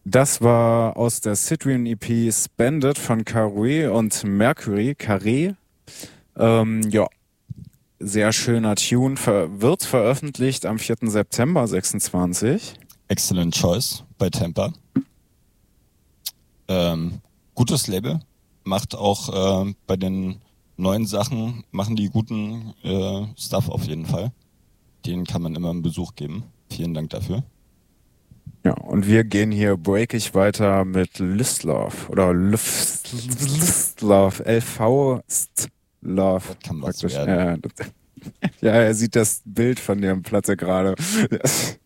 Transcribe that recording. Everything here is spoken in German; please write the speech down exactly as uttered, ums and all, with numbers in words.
Das war aus der Citrian E P Spended von Carré und Mercury, Carré. Ähm, ja, sehr schöner Tune. Ver wird veröffentlicht am vierten September sechsundzwanzig. Excellent Choice bei Tampa. Ähm, gutes Label. Macht auch äh, bei den neuen Sachen, machen die guten äh, Stuff auf jeden Fall. Den kann man immer einen Besuch geben. Vielen Dank dafür. Ja, und wir gehen hier breakig weiter mit Listlove oder Luf- Listlove, L V Love Das kann was praktisch. werden. Ja, das- ja, er sieht das Bild von der Platte gerade.